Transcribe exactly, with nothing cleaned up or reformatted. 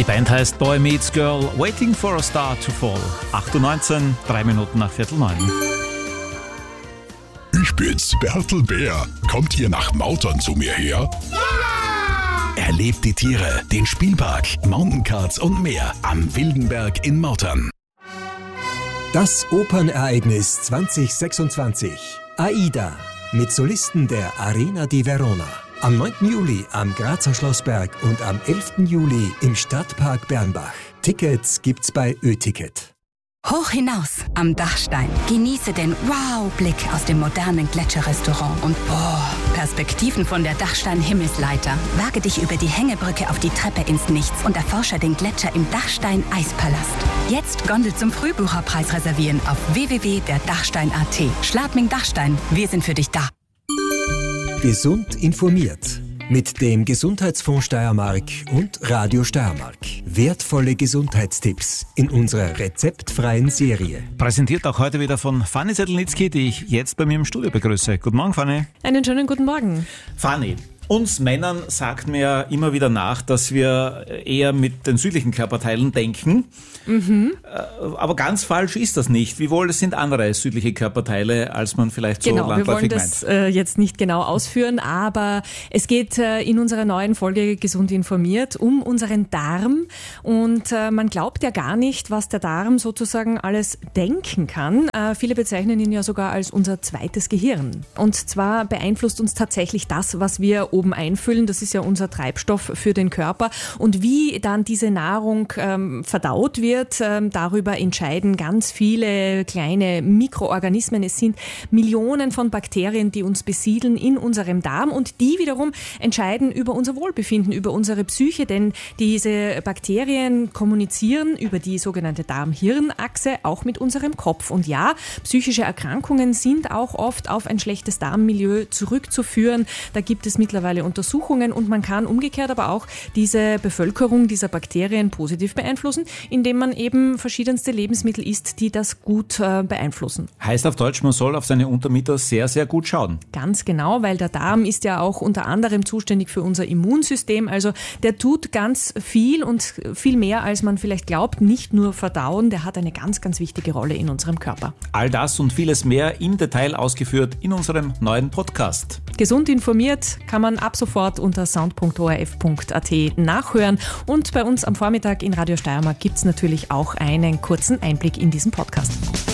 Die Band heißt Boy Meets Girl, Waiting for a Star to Fall. acht Uhr neunzehn, drei Minuten nach Viertel neun. Ich bin's, Bertel Bär. Kommt ihr nach Mautern zu mir her? Ja! Erlebt die Tiere, den Spielpark, Mountaincards und mehr am Wildenberg in Mautern. Das Opernereignis zwanzig sechsundzwanzig. AIDA mit Solisten der Arena di Verona. Am neunten Juli am Grazer Schlossberg und am elften Juli im Stadtpark Bernbach. Tickets gibt's bei Ö-Ticket. Hoch hinaus am Dachstein. Genieße den Wow-Blick aus dem modernen Gletscherrestaurant und boah, Perspektiven von der Dachstein-Himmelsleiter. Wage dich über die Hängebrücke auf die Treppe ins Nichts und erforsche den Gletscher im Dachstein-Eispalast. Jetzt Gondel zum Frühbucherpreis reservieren auf w w w punkt der dachstein punkt a t. Schladming Dachstein, wir sind für dich da. Gesund informiert. Mit dem Gesundheitsfonds Steiermark und Radio Steiermark. Wertvolle Gesundheitstipps in unserer rezeptfreien Serie. Präsentiert auch heute wieder von Fanny Sedlnitzky, die ich jetzt bei mir im Studio begrüße. Guten Morgen, Fanny. Einen schönen guten Morgen. Fanny, uns Männern sagt mir ja immer wieder nach, dass wir eher mit den südlichen Körperteilen denken. Mhm. Aber ganz falsch ist das nicht. Wiewohl, es sind andere südliche Körperteile, als man vielleicht so genau, landläufig meint. Genau, wir wollen das äh, jetzt nicht genau ausführen, aber es geht äh, in unserer neuen Folge Gesund informiert um unseren Darm. Und äh, man glaubt ja gar nicht, was der Darm sozusagen alles denken kann. Äh, viele bezeichnen ihn ja sogar als unser zweites Gehirn. Und zwar beeinflusst uns tatsächlich das, was wir oben einfüllen. Das ist ja unser Treibstoff für den Körper. Und wie dann diese Nahrung ähm, verdaut wird, ähm, darüber entscheiden ganz viele kleine Mikroorganismen. Es sind Millionen von Bakterien, die uns besiedeln in unserem Darm und die wiederum entscheiden über unser Wohlbefinden, über unsere Psyche, denn diese Bakterien kommunizieren über die sogenannte Darm-Hirn-Achse auch mit unserem Kopf. Und ja, psychische Erkrankungen sind auch oft auf ein schlechtes Darmmilieu zurückzuführen. Da gibt es mittlerweile Untersuchungen und man kann umgekehrt aber auch diese Bevölkerung dieser Bakterien positiv beeinflussen, indem man eben verschiedenste Lebensmittel isst, die das gut äh, beeinflussen. Heißt auf Deutsch, man soll auf seine Untermieter sehr, sehr gut schauen. Ganz genau, weil der Darm ist ja auch unter anderem zuständig für unser Immunsystem. Also der tut ganz viel und viel mehr, als man vielleicht glaubt. Nicht nur verdauen, der hat eine ganz, ganz wichtige Rolle in unserem Körper. All das und vieles mehr im Detail ausgeführt in unserem neuen Podcast. Gesund informiert kann man ab sofort unter sound punkt o r f punkt a t nachhören. Und bei uns am Vormittag in Radio Steiermark gibt es natürlich auch einen kurzen Einblick in diesen Podcast.